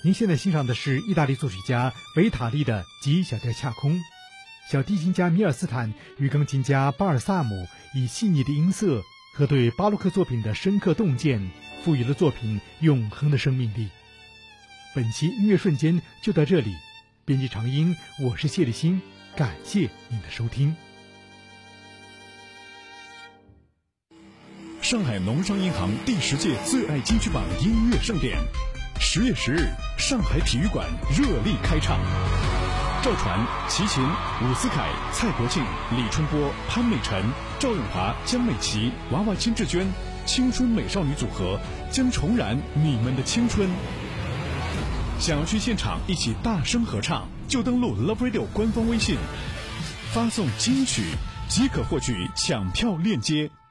您现在欣赏的是意大利作曲家维塔利的《G 小调恰空》，小提琴家米尔斯坦与钢琴家巴尔萨姆以细腻的音色和对巴洛克作品的深刻洞见，赋予了作品永恒的生命力。本期音乐瞬间就到这里，编辑长音，我是谢立新，感谢您的收听。 上海农商银行第10届最爱金曲榜音乐盛典，10月10日，上海体育馆热力开唱。赵传、齐秦、伍思凯、蔡国庆、李春波、潘美辰、赵咏华、江美琪、娃娃亲志娟，青春美少女组合将重燃你们的青春。想要去现场一起大声合唱，就登录 Love Radio 官方微信，发送金曲即可获取抢票链接。